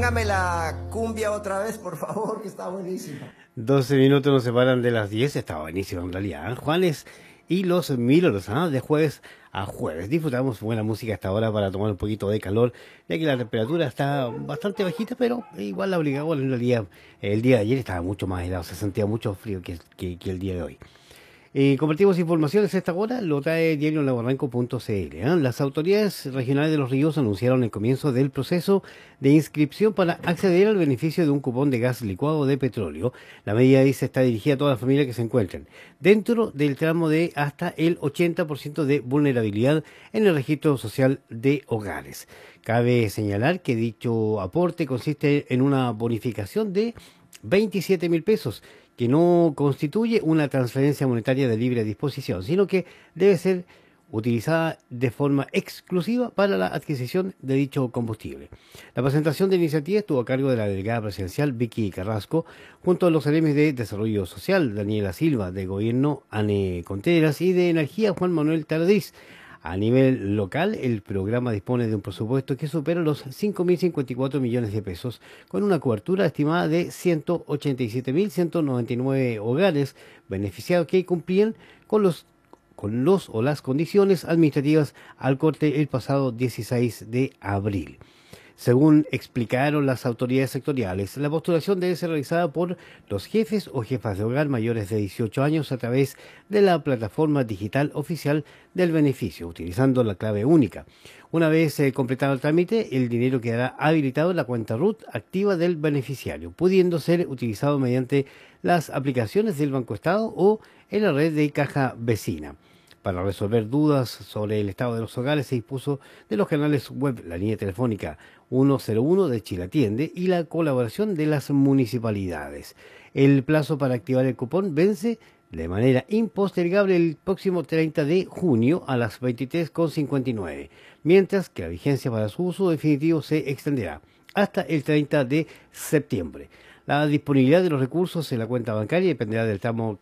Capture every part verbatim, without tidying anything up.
Póngame la cumbia otra vez, por favor, que está buenísima. doce minutos nos separan de las diez, está buenísimo en realidad. ¿eh? Juanes y los Milos, ¿ah? De jueves a jueves. Disfrutamos buena música hasta ahora para tomar un poquito de calor, ya que la temperatura está bastante bajita, pero igual la obligaba en realidad. El día de ayer estaba mucho más helado, se sentía mucho frío que, que, que el día de hoy. Eh, compartimos informaciones a esta hora, lo trae diario labarranco punto c l. ¿eh? Las autoridades regionales de Los Ríos anunciaron el comienzo del proceso de inscripción para acceder al beneficio de un cupón de gas licuado de petróleo. La medida dice está dirigida a todas las familias que se encuentren dentro del tramo de hasta el ochenta por ciento de vulnerabilidad en el registro social de hogares. Cabe señalar que dicho aporte consiste en una bonificación de veintisiete mil pesos, que no constituye una transferencia monetaria de libre disposición, sino que debe ser utilizada de forma exclusiva para la adquisición de dicho combustible. La presentación de la iniciativa estuvo a cargo de la delegada presidencial Vicky Carrasco, junto a los gremios de Desarrollo Social, Daniela Silva, de Gobierno, Anne Contreras, y de Energía, Juan Manuel Taradís. A nivel local, el programa dispone de un presupuesto que supera los cinco mil cincuenta y cuatro millones de pesos, con una cobertura estimada de ciento ochenta y siete mil ciento noventa y nueve hogares beneficiados que cumplían con los, con los o las condiciones administrativas al corte el pasado dieciséis de abril. Según explicaron las autoridades sectoriales, la postulación debe ser realizada por los jefes o jefas de hogar mayores de dieciocho años a través de la plataforma digital oficial del beneficio, utilizando la clave única. Una vez eh, completado el trámite, el dinero quedará habilitado en la cuenta R U T activa del beneficiario, pudiendo ser utilizado mediante las aplicaciones del Banco Estado o en la red de Caja Vecina. Para resolver dudas sobre el estado de los hogares se dispuso de los canales web, la línea telefónica ciento uno de Chile Atiende y la colaboración de las municipalidades. El plazo para activar el cupón vence de manera impostergable el próximo treinta de junio a las veintitrés cincuenta y nueve, mientras que la vigencia para su uso definitivo se extenderá hasta el treinta de septiembre. La disponibilidad de los recursos en la cuenta bancaria dependerá del tramo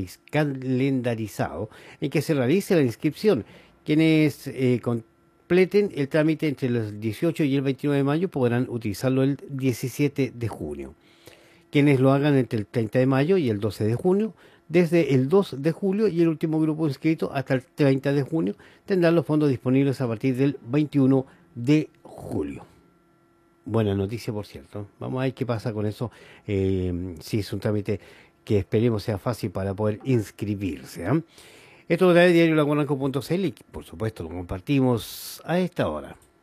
calendarizado en que se realice la inscripción. Quienes eh, completen el trámite entre el dieciocho y el veintinueve de mayo podrán utilizarlo el diecisiete de junio. Quienes lo hagan entre el treinta de mayo y el doce de junio, desde el dos de julio y el último grupo inscrito hasta el treinta de junio, tendrán los fondos disponibles a partir del veintiuno de julio. Buena noticia, por cierto. Vamos a ver qué pasa con eso, eh, si es un trámite que esperemos sea fácil para poder inscribirse. ¿eh? Esto lo trae diario laguarranco punto c l y por supuesto lo compartimos a esta hora.